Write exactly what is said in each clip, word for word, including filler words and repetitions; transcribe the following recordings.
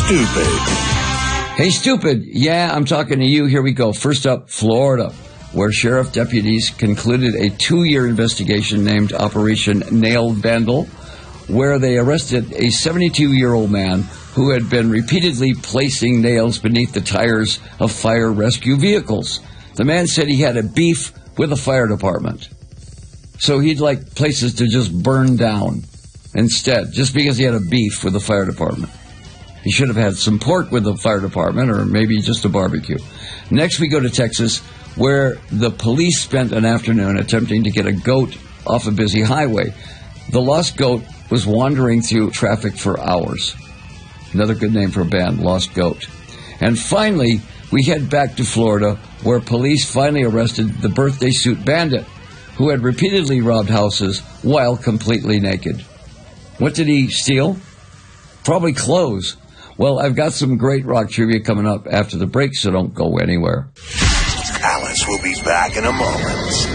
stupid. Hey, stupid. Yeah, I'm talking to you. Here we go. First up, Florida, where sheriff deputies concluded a two-year investigation named Operation Nail Vandal, where they arrested a seventy-two-year-old man who had been repeatedly placing nails beneath the tires of fire rescue vehicles. The man said he had a beef with the fire department. So he'd like places to just burn down instead, just because he had a beef with the fire department. He should have had some pork with the fire department, or maybe just a barbecue. Next, we go to Texas, where the police spent an afternoon attempting to get a goat off a busy highway. The lost goat was wandering through traffic for hours. Another good name for a band, Lost Goat. And finally, we head back to Florida, where police finally arrested the birthday suit bandit, who had repeatedly robbed houses while completely naked. What did he steal? Probably clothes. Well, I've got some great rock trivia coming up after the break, so don't go anywhere. Alice will be back in a moment.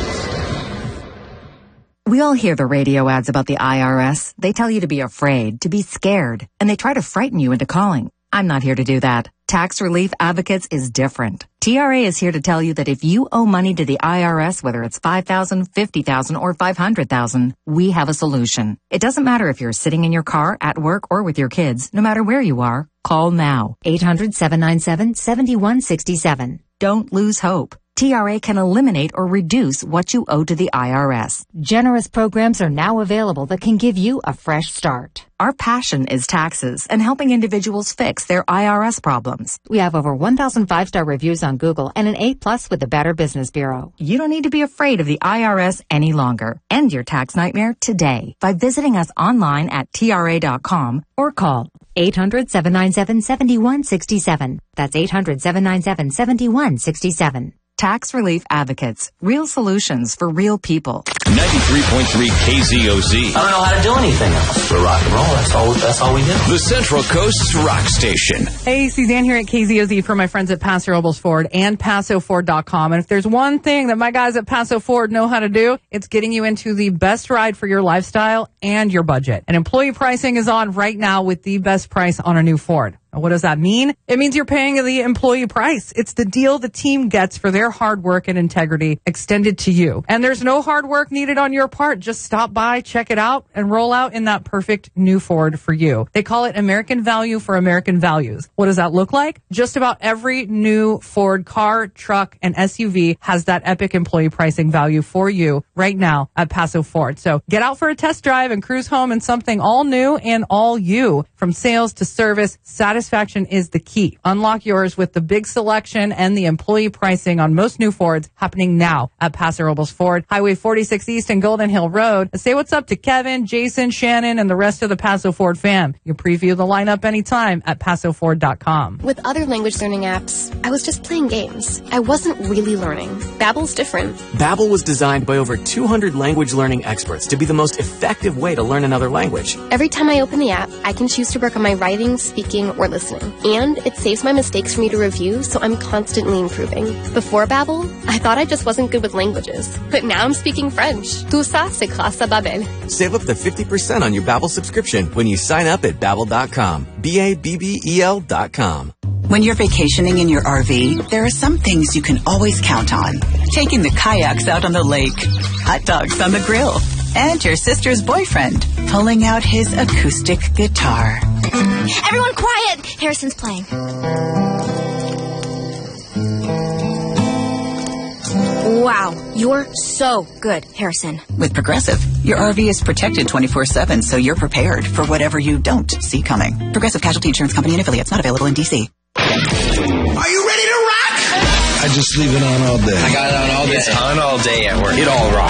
We all hear the radio ads about the I R S. They tell you to be afraid, to be scared, and they try to frighten you into calling. I'm not here to do that. Tax Relief Advocates is different. T R A is here to tell you that if you owe money to the I R S, whether it's five thousand dollars, fifty thousand dollars, or five hundred thousand dollars, we have a solution. It doesn't matter if you're sitting in your car, at work, or with your kids. No matter where you are, call now. eight hundred, seven nine seven, seven one six seven. Don't lose hope. T R A can eliminate or reduce what you owe to the I R S. Generous programs are now available that can give you a fresh start. Our passion is taxes and helping individuals fix their I R S problems. We have over one thousand five-star reviews on Google and an A plus with the Better Business Bureau. You don't need to be afraid of the I R S any longer. End your tax nightmare today by visiting us online at T R A dot com or call eight hundred, seven nine seven, seven one six seven. That's eight hundred, seven nine seven, seven one six seven. Tax Relief Advocates. Real solutions for real people. ninety-three point three K Z O Z. I don't know how to do anything else but rock and roll. That's all, that's all we do. The Central Coast's rock station. Hey, Suzanne here at K Z O Z for my friends at Paso Robles Ford and Paso Ford dot com. And if there's one thing that my guys at Paso Ford know how to do, it's getting you into the best ride for your lifestyle and your budget. And employee pricing is on right now with the best price on a new Ford. What does that mean? It means you're paying the employee price. It's the deal the team gets for their hard work and integrity extended to you. And there's no hard work needed on your part. Just stop by, check it out, and roll out in that perfect new Ford for you. They call it American value for American values. What does that look like? Just about every new Ford car, truck, and S U V has that epic employee pricing value for you right now at Paso Ford. So get out for a test drive and cruise home in something all new and all you. From sales to service, satisfaction is the key. Unlock yours with the big selection and the employee pricing on most new Fords happening now at Paso Robles Ford, Highway forty-six East and Golden Hill Road. Say what's up to Kevin, Jason, Shannon, and the rest of the Paso Ford fam. You preview the lineup anytime at Paso Ford dot com. With other language learning apps, I was just playing games. I wasn't really learning. Babbel's different. Babbel was designed by over two hundred language learning experts to be the most effective way to learn another language. Every time I open the app, I can choose to work on my writing, speaking, or listening. And it saves my mistakes for me to review, so I'm constantly improving. Before Babbel, I thought I just wasn't good with languages. But now I'm speaking French. Tout ça, c'est grâce à Babbel. Save up to fifty percent on your Babbel subscription when you sign up at Babbel dot com. B A B B E L dot com. When you're vacationing in your R V, there are some things you can always count on. Taking the kayaks out on the lake, hot dogs on the grill, and your sister's boyfriend pulling out his acoustic guitar. Everyone quiet! Harrison's playing. Wow, you're so good, Harrison. With Progressive, your R V is protected twenty-four seven, so you're prepared for whatever you don't see coming. Progressive Casualty Insurance Company and affiliates, not available in D C. Are you ready to rock? I just leave it on all day. I got it on all day. It's on all day at work. It all rocks.